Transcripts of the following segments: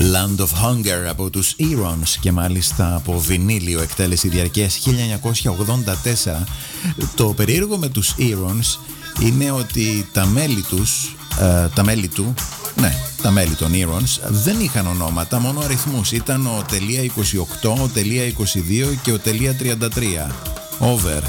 Land of Hunger από τους Eerons και μάλιστα από βινίλιο, εκτέλεση διαρκείας 1984. Το περίεργο με τους Eerons είναι ότι τα μέλη των Eerons δεν είχαν ονόματα, μόνο αριθμούς. Ήταν ο .28, ο .22 και ο .33. Over.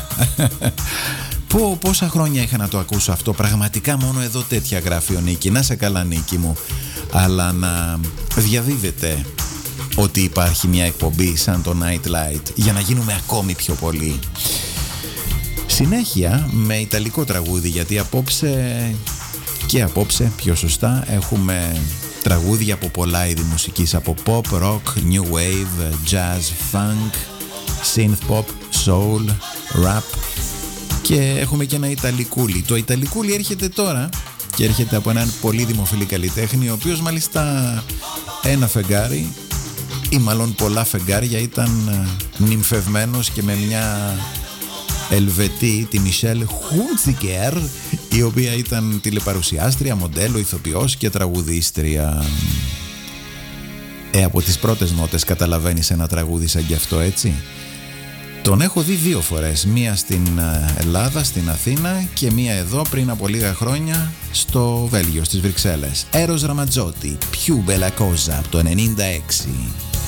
Πόσα χρόνια είχα να το ακούσω αυτό. Πραγματικά μόνο εδώ τέτοια γράφει ο Νίκη. Να σε καλά, Νίκη μου. Αλλά να διαδίδεται ότι υπάρχει μια εκπομπή σαν το Night Light για να γίνουμε ακόμη πιο πολλοί. Συνέχεια με ιταλικό τραγούδι, γιατί απόψε πιο σωστά έχουμε τραγούδια από πολλά είδη μουσικής, από pop, rock, new wave, jazz, funk, synth pop, soul, rap και έχουμε και ένα ιταλικούλι. Το ιταλικούλι έρχεται τώρα και έρχεται από έναν πολύ δημοφιλή καλλιτέχνη, ο οποίος μάλιστα ένα φεγγάρι ή μάλλον πολλά φεγγάρια ήταν νυμφευμένος και με μια Ελβετή, τη Μισελ Χούντζικερ, η οποία ήταν τηλεπαρουσιάστρια, μοντέλο, ηθοποιός και τραγουδίστρια. Από τις πρώτες νότες καταλαβαίνεις ένα τραγούδι σαν κι αυτό, έτσι. Τον έχω δει 2 φορές, μία στην Ελλάδα, στην Αθήνα και μία εδώ πριν από λίγα χρόνια στο Βέλγιο, στις Βρυξέλλες. Έρος Ραματζότη, Più bella cosa, από το 96.